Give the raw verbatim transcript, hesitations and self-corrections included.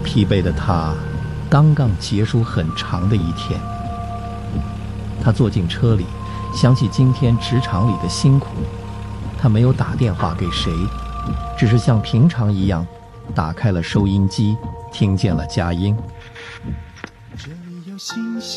疲惫的他刚刚结束很长的一天。他坐进车里，想起今天职场里的辛苦，他没有打电话给谁，只是像平常一样打开了收音机，听见了佳音。 这里有星星